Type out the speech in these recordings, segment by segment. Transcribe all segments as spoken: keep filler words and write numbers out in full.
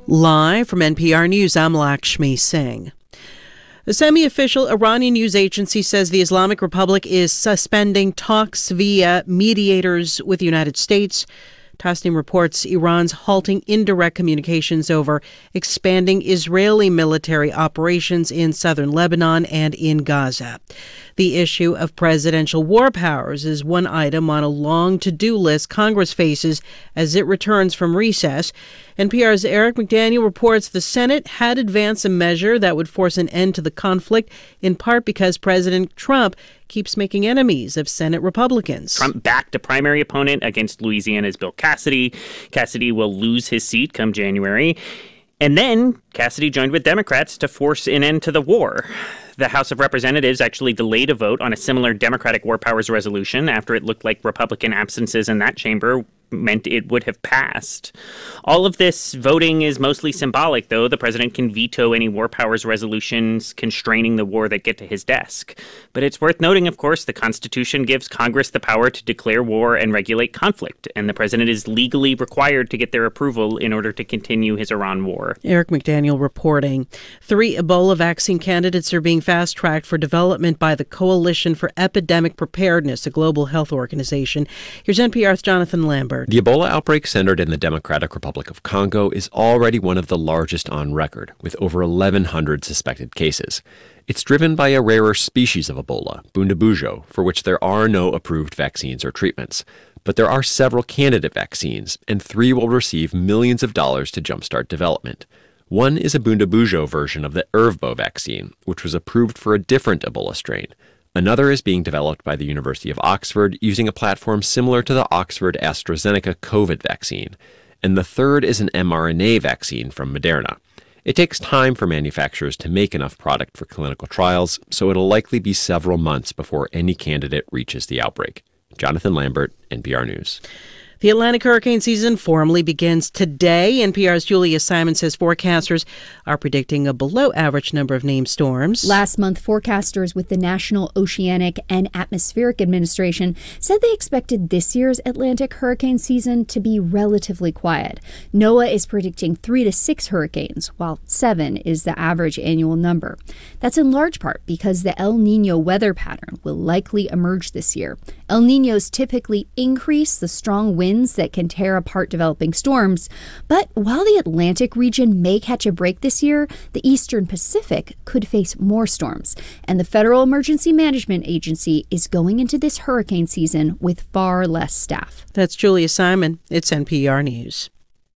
Live from N P R News, I'm Lakshmi Singh. The semi-official Iranian news agency says the Islamic Republic is suspending talks via mediators with the United States. Tasnim reports Iran's halting indirect communications over expanding Israeli military operations in southern Lebanon and in Gaza. The issue of presidential war powers is one item on a long to-do list Congress faces as it returns from recess. N P R's Eric McDaniel reports the Senate had advanced a measure that would force an end to the conflict, in part because President Trump keeps making enemies of Senate Republicans. Trump backed a primary opponent against Louisiana's Bill Cassidy. Cassidy will lose his seat come January. And then Cassidy joined with Democrats to force an end to the war. The House of Representatives actually delayed a vote on a similar Democratic war powers resolution after it looked like Republican absences in that chamber meant it would have passed. All of this voting is mostly symbolic, though. The president can veto any war powers resolutions constraining the war that get to his desk. But it's worth noting, of course, the Constitution gives Congress the power to declare war and regulate conflict, and the president is legally required to get their approval in order to continue his Iran war. Eric McDaniel reporting. Three Ebola vaccine candidates are being fast-tracked for development by the Coalition for Epidemic Preparedness, a global health organization. Here's N P R's Jonathan Lambert. The Ebola outbreak centered in the Democratic Republic of Congo is already one of the largest on record, with over eleven hundred suspected cases. It's driven by a rarer species of Ebola, Bundabujo, for which there are no approved vaccines or treatments. But there are several candidate vaccines, and three will receive millions of dollars to jumpstart development. One is a Bundabujo version of the Ervbo vaccine, which was approved for a different Ebola strain. Another is being developed by the University of Oxford using a platform similar to the Oxford AstraZeneca COVID vaccine. And the third is an mRNA vaccine from Moderna. It takes time for manufacturers to make enough product for clinical trials, so it'll likely be several months before any candidate reaches the outbreak. Jonathan Lambert, N P R News. The Atlantic hurricane season formally begins today. N P R's Julia Simon says forecasters are predicting a below-average number of named storms. Last month, forecasters with the National Oceanic and Atmospheric Administration said they expected this year's Atlantic hurricane season to be relatively quiet. NOAA is predicting three to six hurricanes, while seven is the average annual number. That's in large part because the El Niño weather pattern will likely emerge this year. El Niños typically increase the strong winds that can tear apart developing storms. But while the Atlantic region may catch a break this year, the Eastern Pacific could face more storms. And the Federal Emergency Management Agency is going into this hurricane season with far less staff. That's Julia Simon. It's N P R News.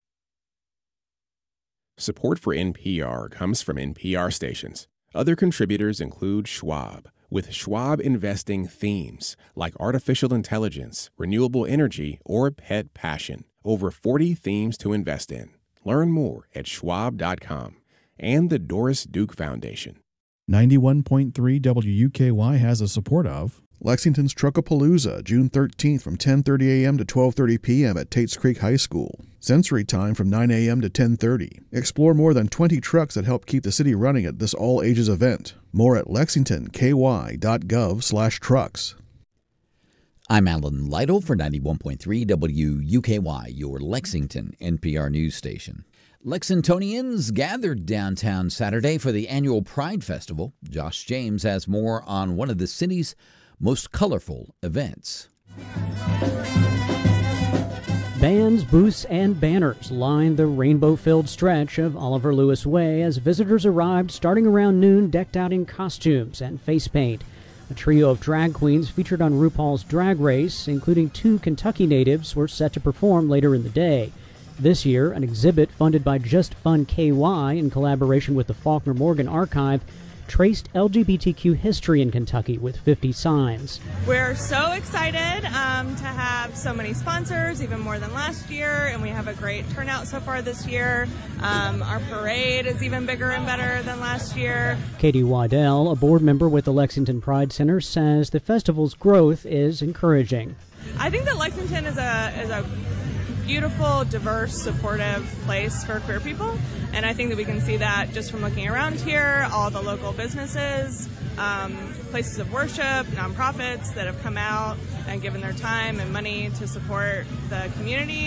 Support for N P R comes from N P R stations. Other contributors include Schwab, with Schwab investing themes like artificial intelligence, renewable energy, or pet passion. Over forty themes to invest in. Learn more at schwab dot com. And the Doris Duke Foundation. ninety-one point three W U K Y has the support of Lexington's Truckapalooza, June thirteenth from ten thirty a.m. to twelve thirty p.m. at Tates Creek High School. Sensory time from nine a.m. to ten thirty. Explore more than twenty trucks that help keep the city running at this all-ages event. More at lexington k y dot gov slash trucks. I'm Alan Lytle for ninety-one point three W U K Y, your Lexington N P R news station. Lexingtonians gathered downtown Saturday for the annual Pride Festival. Josh James has more on one of the city's most colorful events. Bands, booths, and banners lined the rainbow-filled stretch of Oliver Lewis Way as visitors arrived starting around noon, decked out in costumes and face paint. A trio of drag queens featured on RuPaul's Drag Race, including two Kentucky natives, were set to perform later in the day. This year, an exhibit funded by Just Fun K Y in collaboration with the Faulkner Morgan Archive traced L G B T Q history in Kentucky with fifty signs. We're so excited um, to have so many sponsors, even more than last year, and we have a great turnout so far this year. Um, our parade is even bigger and better than last year. Katie Waddell, a board member with the Lexington Pride Center, says the festival's growth is encouraging. I think that Lexington is a is a beautiful, diverse, supportive place for queer people, and I think that we can see that just from looking around here, all the local businesses, um, places of worship, nonprofits that have come out and given their time and money to support the community.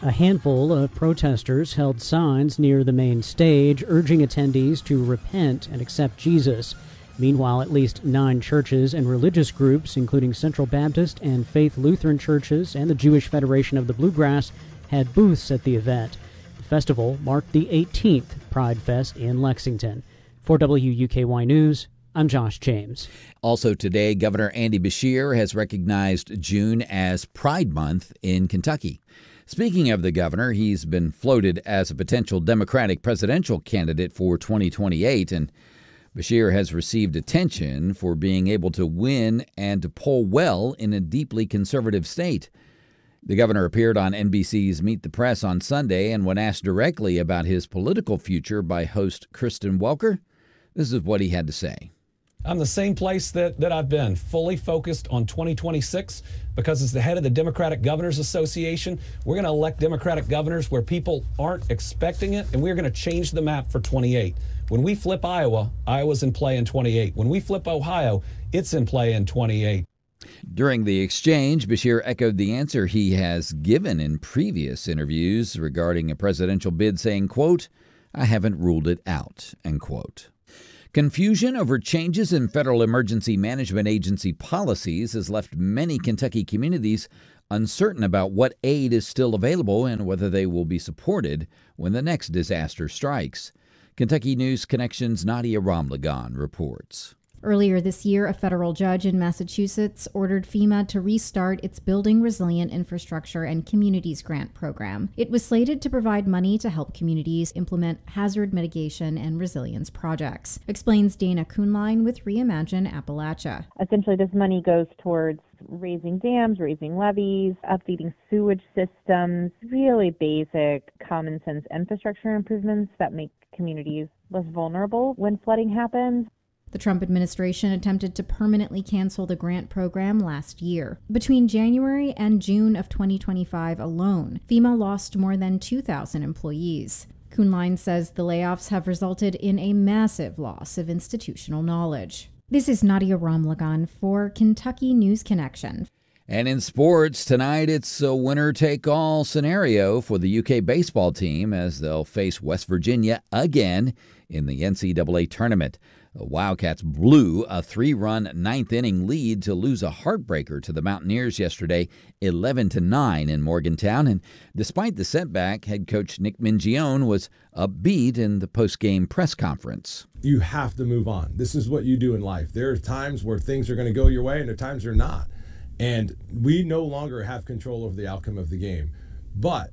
A handful of protesters held signs near the main stage urging attendees to repent and accept Jesus. Meanwhile, at least nine churches and religious groups, including Central Baptist and Faith Lutheran churches and the Jewish Federation of the Bluegrass, had booths at the event. The festival marked the eighteenth Pride Fest in Lexington. For W U K Y News, I'm Josh James. Also today, Governor Andy Beshear has recognized June as Pride Month in Kentucky. Speaking of the governor, he's been floated as a potential Democratic presidential candidate for twenty twenty-eight, and Beshear has received attention for being able to win and to poll well in a deeply conservative state. The governor appeared on N B C's Meet the Press on Sunday, and when asked directly about his political future by host Kristen Welker, this is what he had to say. I'm the same place that, that I've been, fully focused on twenty twenty-six, because as the head of the Democratic Governors Association, we're going to elect Democratic governors where people aren't expecting it, and we're going to change the map for twenty-eight. When we flip Iowa, Iowa's in play in twenty-eight. When we flip Ohio, it's in play in twenty-eight. During the exchange, Beshear echoed the answer he has given in previous interviews regarding a presidential bid, saying, quote, "I haven't ruled it out," end quote. Confusion over changes in Federal Emergency Management Agency policies has left many Kentucky communities uncertain about what aid is still available and whether they will be supported when the next disaster strikes. Kentucky News Connection's Nadia Ramlagan reports. Earlier this year, a federal judge in Massachusetts ordered FEMA to restart its Building Resilient Infrastructure and Communities Grant program. It was slated to provide money to help communities implement hazard mitigation and resilience projects, explains Dana Kuhnlein with Reimagine Appalachia. Essentially, this money goes towards raising dams, raising levees, updating sewage systems, really basic common sense infrastructure improvements that make communities less vulnerable when flooding happens. The Trump administration attempted to permanently cancel the grant program last year. Between January and June of twenty twenty-five alone, FEMA lost more than two thousand employees. Kuhnlein says the layoffs have resulted in a massive loss of institutional knowledge. This is Nadia Ramlagan for Kentucky News Connection. And in sports, tonight it's a winner-take-all scenario for the U K baseball team as they'll face West Virginia again in the N C double A tournament. The Wildcats blew a three-run ninth-inning lead to lose a heartbreaker to the Mountaineers yesterday, eleven to nine in Morgantown. And despite the setback, head coach Nick Mingione was upbeat in the post-game press conference. You have to move on. This is what you do in life. There are times where things are going to go your way, and there are times they're not. And we no longer have control over the outcome of the game. But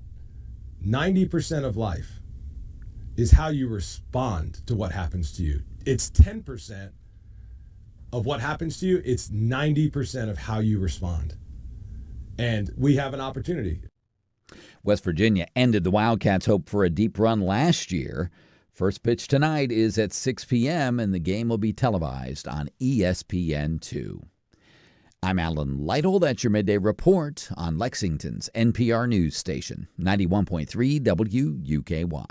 ninety percent of life is how you respond to what happens to you. It's ten percent of what happens to you. It's ninety percent of how you respond. And we have an opportunity. West Virginia ended the Wildcats' hope for a deep run last year. First pitch tonight is at six p.m., and the game will be televised on E S P N two. I'm Alan Lytle. That's your midday report on Lexington's N P R News Station, ninety-one point three W U K Y.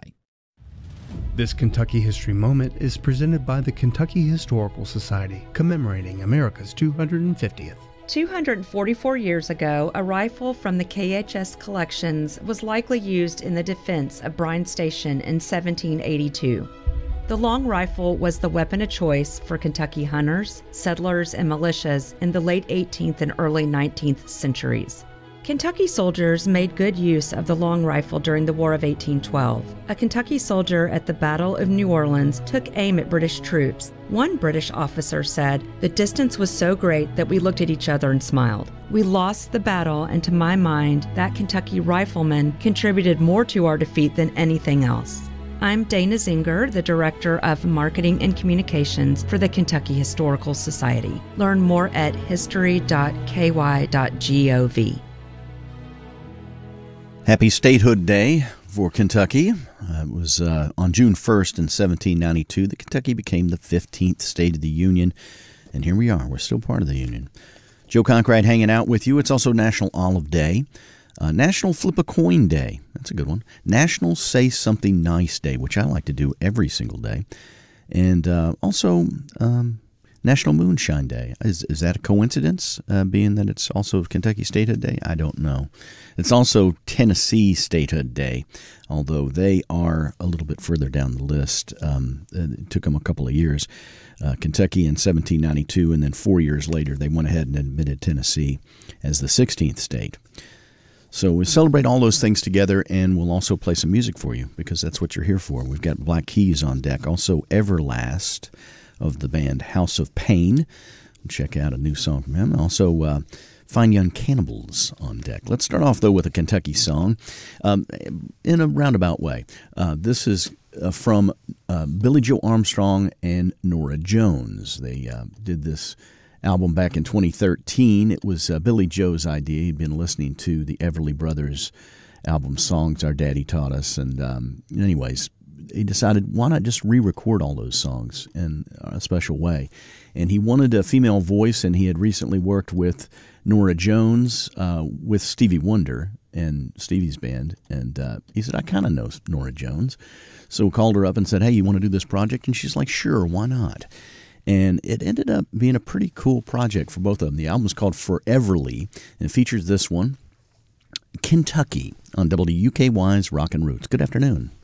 This Kentucky History Moment is presented by the Kentucky Historical Society, commemorating America's two hundred fiftieth. two hundred forty-four years ago, a rifle from the K H S collections was likely used in the defense of Bryan Station in seventeen eighty-two. The long rifle was the weapon of choice for Kentucky hunters, settlers, and militias in the late eighteenth and early nineteenth centuries. Kentucky soldiers made good use of the long rifle during the War of eighteen twelve. A Kentucky soldier at the Battle of New Orleans took aim at British troops. One British officer said, "The distance was so great that we looked at each other and smiled." We lost the battle, and to my mind, that Kentucky rifleman contributed more to our defeat than anything else. I'm Dana Zinger, the Director of Marketing and Communications for the Kentucky Historical Society. Learn more at history dot k y dot gov. Happy Statehood Day for Kentucky. Uh, it was uh, on June first in seventeen ninety-two that Kentucky became the fifteenth state of the Union. And here we are. We're still part of the Union. Joe Conkright hanging out with you. It's also National Olive Day. Uh, National Flip a Coin Day. That's a good one. National Say Something Nice Day, which I like to do every single day. And uh, also um, National Moonshine Day. Is is that a coincidence, uh, being that it's also Kentucky Statehood Day? I don't know. It's also Tennessee Statehood Day, although they are a little bit further down the list. Um, it took them a couple of years. Uh, Kentucky in seventeen ninety-two, and then four years later, they went ahead and admitted Tennessee as the sixteenth state. So we celebrate all those things together, and we'll also play some music for you, because that's what you're here for. We've got Black Keys on deck, also Everlast of the band House of Pain. Check out a new song from him. Also, uh, Fine Young Cannibals on deck. Let's start off, though, with a Kentucky song um, in a roundabout way. Uh, this is uh, from uh, Billie Joe Armstrong and Norah Jones. They uh, did this album back in twenty thirteen. It was uh, Billie Joe's idea. He'd been listening to the Everly Brothers album, Songs Our Daddy Taught Us. And um, anyways, he decided, why not just re-record all those songs in a special way? And he wanted a female voice, and he had recently worked with Norah Jones, uh, with Stevie Wonder and Stevie's band. And uh, he said, I kind of know Norah Jones. So we called her up and said, hey, you want to do this project? And she's like, sure, why not? And it ended up being a pretty cool project for both of them. The album is called Foreverly, and it features this one, Kentucky, on W U K Y's Rockin' Roots. Good afternoon.